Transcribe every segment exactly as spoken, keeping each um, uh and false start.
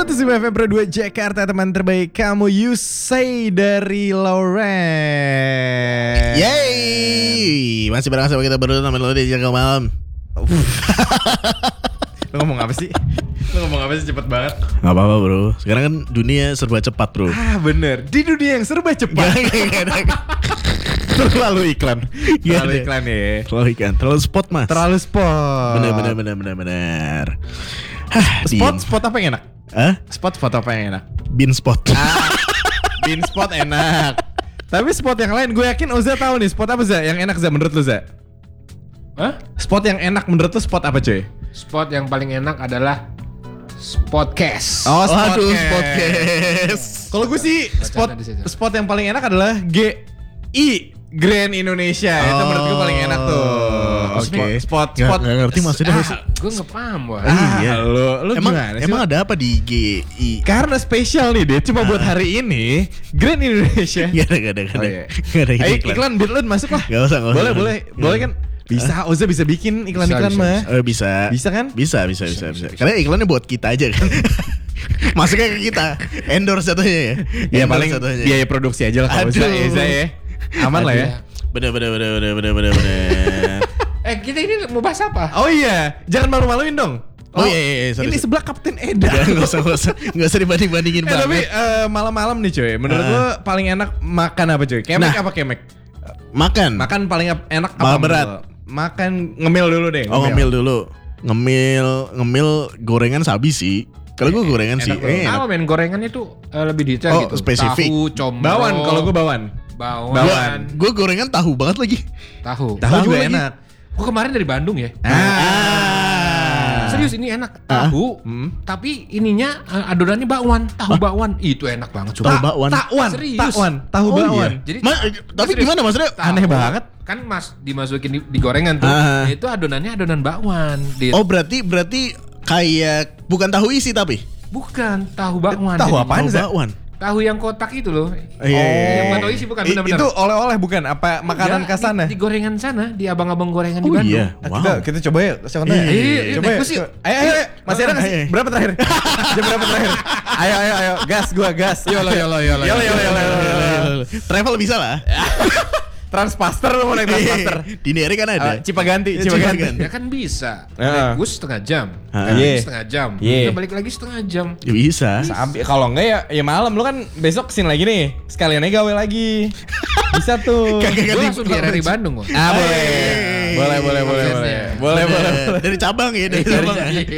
seratus lima F M Pro dua Jakarta, teman terbaik kamu, You Say dari Lauren. Yeay, masih bareng sama kita berdua teman lo di Jakarta Malam. Lo ngomong apa sih? Lo ngomong apa sih, cepet banget. Gak apa-apa bro, sekarang kan dunia serba cepat bro. Ah bener, di dunia yang serba cepat. Terlalu iklan. Terlalu iklan ya. Terlalu iklan, terlalu spot mas. Terlalu spot. Bener bener bener bener bener. Hah, spot spot apa yang enak? Hah? Spot spot apa yang enak? Bin spot. Ah, bin spot enak. Tapi spot yang lain gue yakin Oza tahu nih spot apa Za yang enak Za menurut lu Za? Hah? Spot yang enak menurut lu spot apa cuy? Spot yang paling enak adalah Spotcast. Oh, Waduh, Spotcast. Spotcast. Kalau gue sih spot Bacaan di situ. spot yang paling enak adalah G I Grand Indonesia. Itu Oh, menurut gue paling enak tuh. oke. Spot Nggak- spot nggak ngerti maksudnya apa sih? Gue nggak paham wah. Ah, Iya. lu lu Emang gimana sih? emang ada apa di G I? Karena spesial nih dia cuma buat hari ini Grand Indonesia. Gak ada, gak ada, gak Oh, ada. iya. Gak ada Ayo iklan. iklan Bitland masuk lah. Gak usah, gak usah. Boleh boleh boleh kan? Bisa, Oza bisa bikin iklan-iklan Bisa, mah. bisa, Eh, bisa. Bisa kan? Bisa, bisa, bisa, bisa. Karena iklannya buat kita aja kan. Masuknya ke kita. Endorse satunya ya. Ya Endorse paling satunya. biaya produksi aja lah kalau Oza Aduh. ya, Za ya. Aman lah ya. Bener, bener, bener, bener, bener, bener, bener. Eh kita ini mau bahas apa? Oh iya, jangan malu-maluin dong. Oh, iya, iya, iya, sorry, Ini sorry. sebelah Kapten Eda. Gak, gak usah, gak usah. Gak usah dibanding-bandingin Eh, tapi banget. eh, malam-malam nih cuy, menurut Ah. lo paling enak makan apa cuy? Kemek Nah. apa kemek? Makan. Makan paling ap- enak apa? Malah menurut berat. lo? Makan ngemil dulu deh. Oh, ngemil dulu. Ngemil, ngemil gorengan sabi sih. Kalau gue gorengan sih. enak tuh. Eh, Apa enak. men gorengannya tuh eh, lebih detail Oh, gitu. spesifik. Tahu, combro. Bawan, kalau gue bawan. Bawan. Bawan. Gue gorengan tahu banget lagi. Tahu. Tahu juga lagi. enak. Gue kemarin dari Bandung ya. Ah. Serius ini enak. Tahu. Hmm. Tapi ininya eh, adonannya bakwan. Tahu bakwan. Itu enak banget. Tahu Sumpah. bakwan. Takwan, Serius. takwan, tahu Oh, bakwan. iya. Jadi Ma- tapi serius. gimana maksudnya? Tahu. Aneh banget. Kan mas dimasukin di, di gorengan tuh. Ah. Itu adonannya adonan bakwan. Di, Oh, berarti berarti kayak bukan tahu isi tapi Bukan tahu bakwan. Tahu jadinya. apaan, tahu Za? bakwan. Tahu yang kotak itu loh. Iya, iya, Yang iya. bukan tahu isi bukan I- benar-benar. Itu oleh-oleh bukan? Apa makanan Enggak, khas sana? Di, di gorengan sana, di abang-abang gorengan di Oh Bandung. iya. Ah, Wow. Kita kita coba ya, contohnya. Iya, iya, iya. Coba ya. Gue sih- coba. Ayo, ayo, ayo. Masih ada nggak sih? Ayo, ayo. Berapa terakhir? Jam berapa terakhir? Ayo, ayo, ayo. Gas, gua gas. Yolo, yolo, yolo. Yolo, yolo, yolo, yolo. Travel bisa lah. Transpaster lu mau naik Transpaster. Di Neri kan ada. Ah, Cipaganti, Iya, Cipaganti. Cipaganti. Ya kan bisa. Heeh. Naik bus setengah jam. Heeh. Naik Iya. bus setengah jam. Iya. Kita balik lagi setengah jam. Ya, bisa. Sampai kalau enggak ya ya malam lu kan besok kesini lagi nih. Sekalian aja gawe lagi. Bisa tuh. Kagak Gue ganti langsung di R R I Bandung kok. Ah, boleh. Hey. Boleh, boleh, boleh, boleh. Aksesnya. Boleh, boleh, boleh. Dari cabang ya, dari cabang.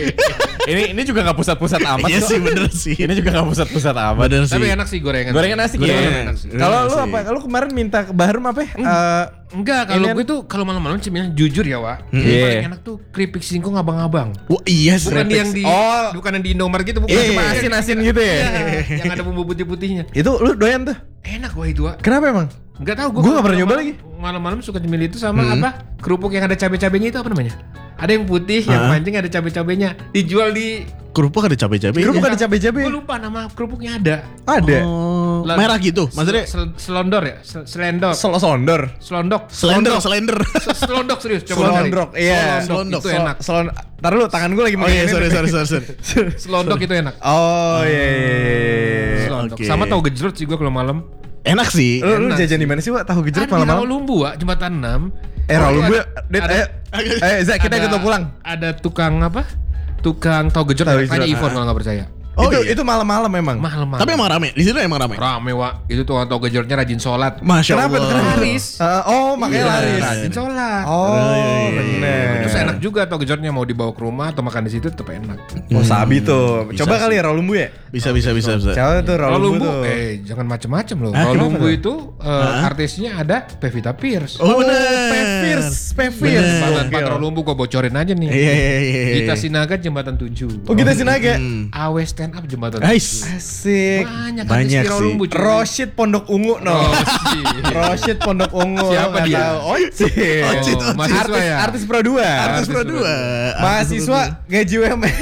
Ini ini juga enggak pusat-pusat amat Iya kok. sih, bener sih. Ini juga enggak pusat-pusat amat. Bener sih. Tapi enak sih gorengan. Gorengan asik ya. Gorengan enak sih. Kalau Enak lu sih. apa? Kalau kemarin minta ke Bahrum apa ya? Eh, Enggak, kalau Ini- gue tuh kalau malam-malam cemilan jujur ya, Wak. Hmm. Yang Iya. paling enak tuh keripik singkong abang-abang. Wah, iya sih. Bukan yang di Oh. bukan yang di Indomaret gitu, bukan Iya, cuma asin-asin gitu ya. Iya, yang ada bumbu putih-putihnya. Itu lu doyan tuh. Enak wah itu, Wak. Kenapa emang? Enggak tahu Gua kalau nggak pernah nyoba malam- lagi. Malam-malam suka nyemil itu sama Hmm. apa? Kerupuk yang ada cabai-cabainya itu apa namanya? Ada yang putih, yang Hah? pancing ada cabai-cabainya. Dijual di Kerupuk ada cabai-cabai. Kerupuk ada cabai-cabai. Gue lupa nama kerupuknya ada. Ada. Oh, Lah- merah gitu. Maksudnya Sel- selondor ya? Sel- Selendor. Solo sondor. Selondok. slender, slender. Se- Selondok serius, coba cari. Selondrok. Iya. Selondok itu Sel- enak. Selon. Tar lu tangan gue lagi Oh iya, begini sorry, nih. sorry, sorry, sorry. Selondok itu enak. Oh iya. iya, iya. Selondok. oke. Sama tahu gejrot sih gue kalau malam. Enak sih. Lu, lu Enak jajan sih. di mana sih, Wak? Tahu gejrot Ada di malam-malam? Rawalumbu, Wak, jembatan enam. Eh, Rawalumbu. Ada- Dit, ada- ayo. Eh, Zak, kita ada- ikut pulang. Ada tukang apa? Tukang tahu gejrot, Tahu tanya gejrot, Ivon ah. kalau nggak percaya. Oh itu iya. itu malam-malam memang. Mahal-mahal. Tapi emang rame. Di situ emang rame. rame, Wak. Itu tukang tahu gejrotnya rajin sholat. Masya Kenapa tuh? Allah. Kenapa? Laris. Eh, oh, makanya Iya. laris. Rajin sholat. Oh, Iya, iya, iya. bener. Terus enak juga tahu gejrotnya mau dibawa ke rumah atau makan di situ tetap enak. Oh, sabi tuh. Bisa Coba sih. kali ya Rawalumbu ya. Bisa, bisa, bisa, bisa. Coba tuh Rawalumbu Rawalumbu, tuh. eh jangan macem-macem loh. Ah, Rawalumbu kenapa tuh? itu eh, artisnya ada Pevita Pierce. Oh, bener. Pevierce, Pevierce. Jembatan Gokil. empat Rawalumbu gue bocorin aja nih. Iya, iya, iya, iya. Gita Sinaga jembatan tujuh. Oh, kita Sinaga. Hmm. A W stand up jembatan Guys. tujuh. Asik. Banyak, Banyak artis di Rawalumbu, sih. cuy. Roshid Pondok Ungu no. Roshid. Roshid Pondok Ungu. Siapa Nggak dia? tahu. Ocit. Ocit, Ocit. mahasiswa Artis, ya? artis Pro dua. Artis Pro dua. Mahasiswa gaji U M R.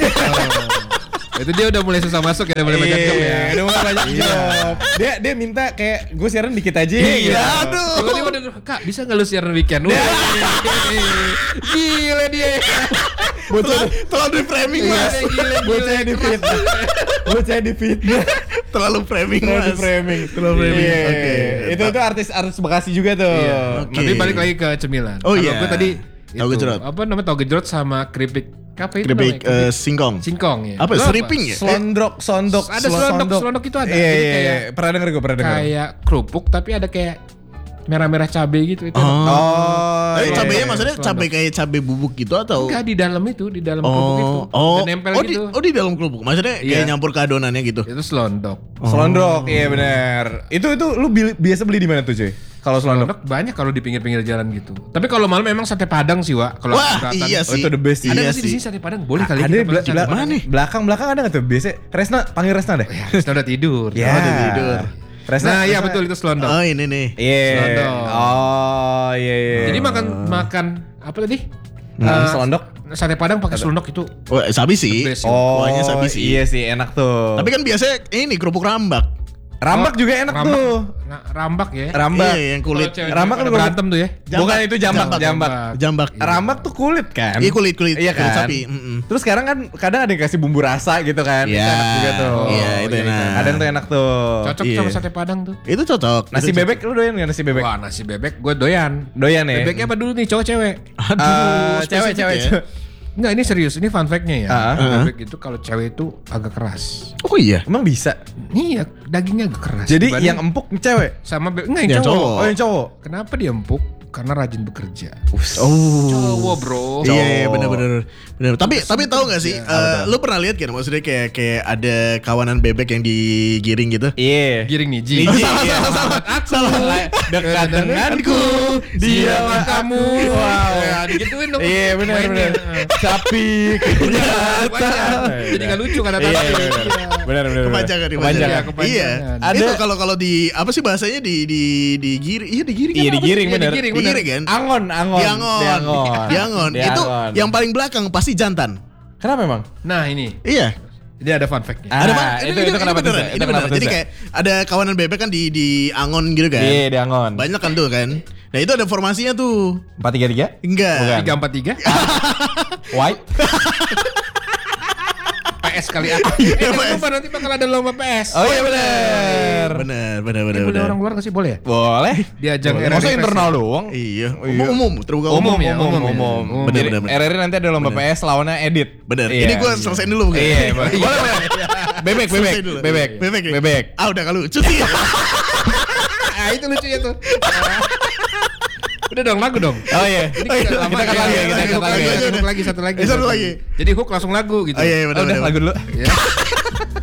Oh. Itu dia udah mulai susah masuk ya, udah mulai banyak job ya. Iya, udah mulai banyak job. Dia dia minta kayak gue siaran dikit aja. Iya, gitu. aduh. Tiba-tiba udah, Kak bisa gak lu siaran weekend? Wah, gila dia. Bocah terlalu di framing mas. Bocah di fitnah. Bocah di fitnah. Terlalu framing Terlalu mas. di framing. Terlalu framing. Iya. Oke. Itu itu artis-artis Bekasi juga tuh. Iya. Oke. Tapi balik lagi ke cemilan. Oh, Kalau iya. gue tadi Tahu itu, gejrot. apa namanya tahu gejrot sama keripik. Apa itu Keripik namanya? eh, singkong. Singkong ya. Apa, Lo seriping ya? Selondok, sondok, Ada selondok, selondok itu ada. Iya, Jadi iya, kayak- iya. Pernah denger gue, pernah denger. Kayak kerupuk tapi ada kayak merah-merah cabai gitu itu. Oh. Oh, Tapi iya, cabenya iya. maksudnya selondok. cabai kayak cabai bubuk gitu atau? Enggak di dalam itu, di dalam kerupuk itu. Oh, oh, Dan nempel oh, gitu. di, oh di dalam kerupuk. Maksudnya kayak Iya. nyampur ke adonannya gitu. Itu selondok. Selondok, iya benar. Itu itu lu bili- biasa beli di mana tuh, cuy? Kalau selondok? Selondok banyak kalau di pinggir-pinggir jalan gitu. Tapi kalau malam memang sate Padang sih, Wak. Kalau Wah, keberatan. iya Oh, sih. itu the best sih. Ada Iya nggak sih di sih. sini sate Padang? Boleh kali Ada kita di beli bela- sate bela- Padang. mana? belakang belakang ada nggak tuh? Biasa Resna, panggil Resna deh. Ya, kita udah tidur. Ya. Oh, udah tidur. Resna, Nah, iya Resna. betul itu selondok. Oh ini nih. Iya. Selondok. Oh, iya iya. Jadi makan makan apa tadi? Nah, Eh, selondok. Sate Padang pakai selondok itu. Oh, sapi sih. The best. Oh, Kuahnya sapi sih. iya sih, enak tuh. Tapi kan biasanya ini kerupuk rambak. rambak juga enak Rambak. tuh. Nah, rambak ya. Rambak. Iya, yang kulit. Kalau cewek-cewek Rambak pada kan berantem tuh ya. Bukan itu jambak, Jambak. jambak. Jambak. Rambak tuh kulit kan? Iya kulit kulit. Iya kulit kan? sapi. Mm-mm. Terus sekarang kan kadang ada yang kasih bumbu rasa gitu kan. Iya. Itu enak juga tuh. Iya itu iya, enak. Ada yang tuh enak tuh. Cocok Iya. sama sate Padang tuh. Itu cocok. Nasi Itu bebek lu doyan gak nasi bebek? Wah, nasi bebek gue doyan. Doyan ya? Bebeknya apa dulu nih, cowok cewek? cocok. Aduh, Eh, spesifik cewek, cewek, ya. cewek. Enggak, ini serius. Ini fun fact-nya ya. Ah. Bebek itu kalau cewek itu agak keras. Oh iya. Emang bisa? Iya, dagingnya agak keras. Jadi Dibanding yang empuk cewek? sama bebek enggak yang Yang cowok. cowok. Oh yang cowok? Kenapa dia empuk? Karena rajin bekerja. Oh. Cowok, Bro. Iya, iya benar-benar. Benar. Tapi tapi tahu nggak sih? Iya. eh, lu pernah lihat kan? Maksudnya kayak kayak ada kawanan bebek yang digiring gitu? Iya. Giring niji. Niji, salah, iya. salah, salah. Aku Salah. Dekat denganku, dialah dialah kamu. Wow. Ya, digituin dong. Iya benar Mainnya. benar. Sapi kenyataan. Jadi nggak lucu kata Iya tadi. iya, benar. Benar benar. Kepanjangan, Kepanjangan. kepanjangan. Iya. Kepanjangan. Itu Ada- kalau kalau di apa sih bahasanya di di digiring? Iya digiring. Iya kan apa sih? digiring Iya, benar. digiring, benar. Digiring kan? Angon, angon. Diangon. Diangon. Diangon. Itu Diangon. yang paling belakang pasti jantan. Kenapa emang? Nah, ini. Iya. Jadi ada fun fact-nya. Ah, Ada Pak. itu- itu kenapa tuh, beneran, Zak? Itu Itu kenapa beneran. tuh, Jadi Zak? kayak ada kawanan bebek kan di di angon gitu kan. Iya diangon. Banyak kan tuh kan. Nah, itu ada formasinya tuh. Empat tiga tiga. Enggak. Bukan. tiga empat tiga White. P S kali aku. Eh, jangan lupa nanti bakal ada lomba P S. Oh iya benar. Benar, benar, Ini benar, boleh benar. orang luar gak sih? Boleh ya? Boleh. Di ajang Boleh. R R I Masa Fest. internal doang? Iya, Oh, iya. umum, umum, terbuka Umum umum. ya, umum, umum ya. umum. Umum. Bener, Jadi bener, bener. R R I nanti ada lomba P S lawannya edit. Bener. Iya. Ini gue selesaiin dulu bukan? Iya, boleh. Boleh, boleh. Bebek, bebek, Selesai dulu. bebek, Bebek. nih. bebek. Ah, udah kalau lucu sih. Ah, itu lucunya tuh. Udah dong, lagu dong. Oh iya. Ini Oh, iya. kita lama Kita cut ya. lagi, kita Hook cut lagi. lagi, Udah, hook lagi, satu lagi. Eh, satu lagi. Jadi hook langsung lagu gitu. Oh iya, iya, Oh, benar, udah benar. lagu dulu. Ya.